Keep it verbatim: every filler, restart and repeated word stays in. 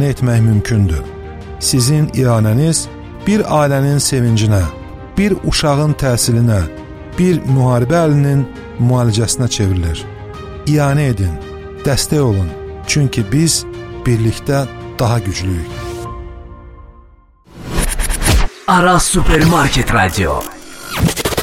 iyanə etmək mümkündür. Sizin iyanəniz bir ailənin sevincinə, bir uşağın təhsilinə, bir müharibə əlinin müalicəsinə çevrilir. İyanə edin, dəstək olun, çünki biz birlikdə daha güclüyük. Aras Supermarket Radio.